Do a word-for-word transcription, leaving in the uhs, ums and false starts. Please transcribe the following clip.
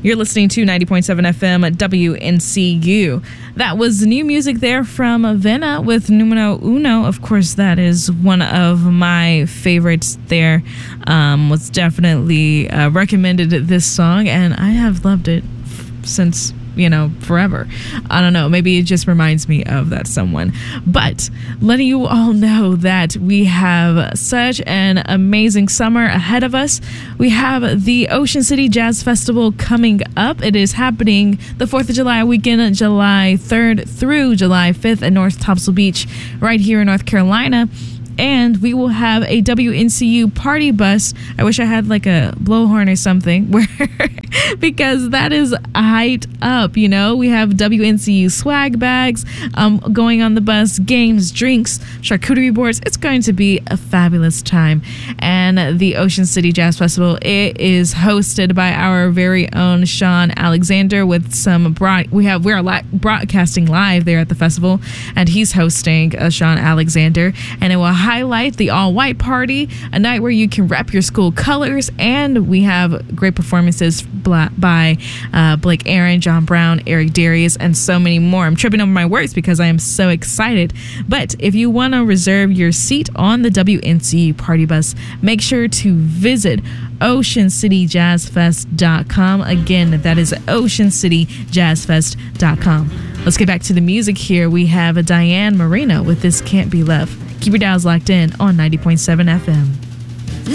You're listening to ninety point seven F M W N C U. That was new music there from Venna with Numero Uno. Of course, that is one of my favorites there. Um, was definitely uh, recommended this song, and I have loved it since, you know, forever. I don't know. Maybe it just reminds me of that someone. But letting you all know that we have such an amazing summer ahead of us. We have the Ocean City Jazz Festival coming up. It is happening the fourth of July weekend, July third through July fifth at North Topsail Beach, right here in North Carolina. And we will have a W N C U party bus. I wish I had like a blowhorn or something, where because that is hyped up, you know. We have W N C U swag bags um, going on the bus, games, drinks, charcuterie boards. It's going to be a fabulous time. And the Ocean City Jazz Festival, it is hosted by our very own Sean Alexander with some broad. We have we're li- broadcasting live there at the festival, and he's hosting uh, Sean Alexander, and it will highlight the all-white party, a night where you can rep your school colors, and we have great performances by uh, Blake Aaron, John Brown, Eric Darius, and so many more. I'm tripping over my words because I am so excited. But if you want to reserve your seat on the W N C U party bus, make sure to visit ocean city jazz fest dot com. Again, that is ocean city jazz fest dot com. Let's get back to the music here. We have a Diane Marino with This Can't Be Love. Keep your dials locked in on ninety point seven F M.